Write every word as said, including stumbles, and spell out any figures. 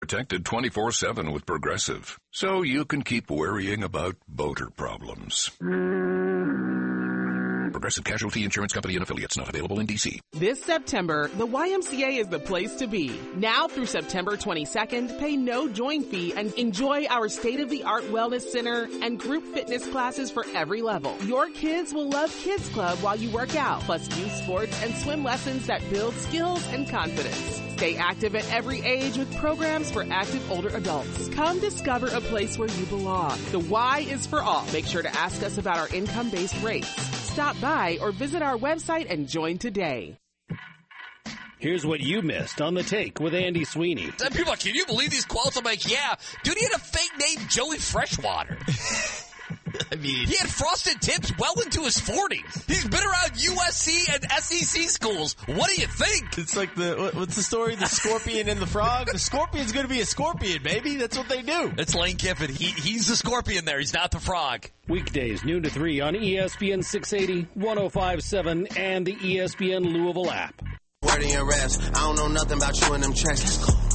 protected twenty-four seven with Progressive, so you can keep worrying about boater problems. Progressive Casualty Insurance Company and Affiliates, not available in D C. This September, the Y M C A is the place to be. Now through September twenty-second, pay no join fee and enjoy our state-of-the-art wellness center and group fitness classes for every level. Your kids will love Kids Club while you work out, plus youth sports and swim lessons that build skills and confidence. Stay active at every age with programs for active older adults. Come discover a place where you belong. The Y is for all. Make sure to ask us about our income-based rates. Stop by or visit our website and join today. Here's what you missed on The Take with Andy Sweeney. Some people are like, can you believe these quotes? I'm like, yeah. Dude, he had a fake name, Joey Freshwater. I mean, he had frosted tips well into his forties. He's been around U S C and S E C schools. What do you think? It's like the, what's the story? The scorpion and the frog? The scorpion's going to be a scorpion, baby. That's what they do. It's Lane Kiffin. He, he's the scorpion there. He's not the frog. Weekdays, noon to three on E S P N six eighty, one oh five point seven, and the E S P N Louisville app. Word in your raps. I don't know nothing about you and them tracks. Let's go.